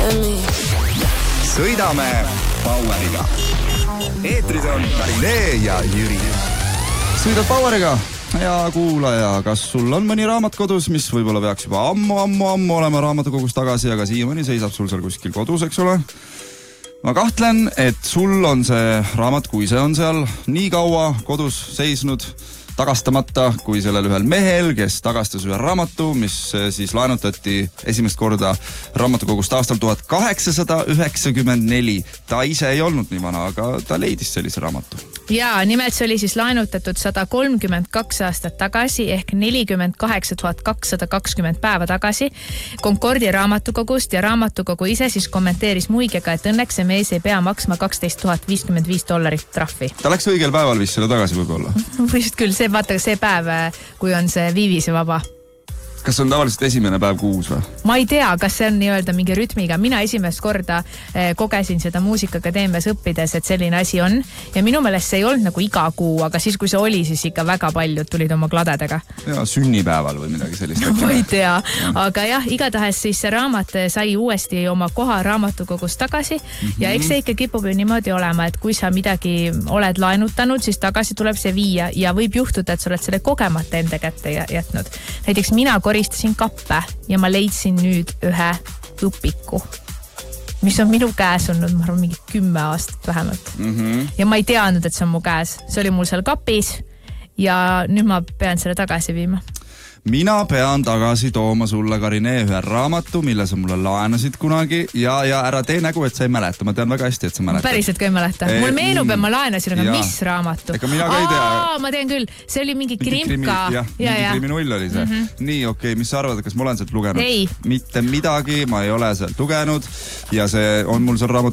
Sõidame Poweriga. Eetris on Karinee ja Jüri. Sõidad Poweriga ja kuulaja, kas sul on mõni raamat kodus, mis võib-olla peaks juba ammu olema raamatukogus tagasi, aga siiamaani seisab sul seal kuskil kodus, eks ole? Ma kahtlen, et sul on see raamat, kui see on seal nii kaua kodus seisnud, tagastamata kui sellel ühel mehel, kes tagastas ühe raamatu, mis siis laenutati esimest korda raamatukogust aastal 1894. Ta ise ei olnud nii vana, aga ta leidis sellise raamatu. Jaa, nimelt see oli siis laenutatud 132 aastat tagasi ehk 48 220 päeva tagasi Concordi raamatukogust ja raamatukogu ise siis kommenteeris muigega, et õnneks see mees ei pea maksma $12,055 trahvi. Ta läks õigel päeval vist selle tagasi võib-olla? Vist küll, vaata see päev, kui on see viivise vaba. Kas on tavaliselt esimene päev kuus või? Ma ei tea, kas see on nii-öelda mingi rütmiga. Mina esimest korda kogesin seda Muusikaakadeemias õppides, et selline asi on. Ja minu meelest see ei olnud nagu iga kuu, aga siis kui see oli, siis ikka väga paljud tulid oma kladedega. Ja sünnipäeval või midagi sellist. Ma ei tea, aga jah, igatahes siis see raamat sai uuesti oma koha raamatukogus tagasi ja eks see ikka kipub ju niimoodi olema, et kui sa midagi oled laenutanud, siis tagasi tuleb see viia ja võib juhtuda, et sa oled selle kogemata enda kätte jätnud. Näiteks mina koristasin kappe ja ma leidsin nüüd ühe õpiku, mis on minu käes olnud, ma arvan, mingi 10 aastat vähemalt. Ja ma ei teadnud, et see on mu käes. See oli mul seal kapis ja nüüd ma pean selle tagasi viima. Mina pean tagasi tooma sulle, Karinee, ühe raamatu, mille sa mulle laenasid kunagi ja ära tee nägu, et sa ei mäleta. Ma tean väga hästi, et sa mäletad. Päriselt ka ei mäleta. Mul meenub, et ma laenasin, aga mis raamatu? Ega mina ka ei tea. Ma tean küll. See oli mingi Krimka. Mingi kriminull oli see. Nii, okei. Mis sa arvad, kas ma olen sealt lugenud? Ei. Mitte midagi, ma ei ole sealt lugenud ja see on mul seal raamat